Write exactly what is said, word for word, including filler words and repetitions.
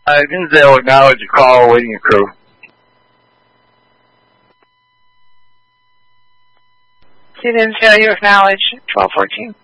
Uh, Dinsdale, acknowledge a call awaiting a crew. To Dinsdale, you acknowledge twelve fourteen.